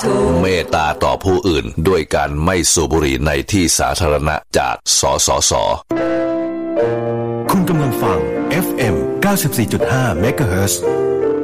ธุเมตตาต่อผู้อื่นด้วยการไม่สูบบุหรี่ในที่สาธารณะจากสสส. คุณกำลังฟัง FM 94.5 เมกะเฮิรตซ์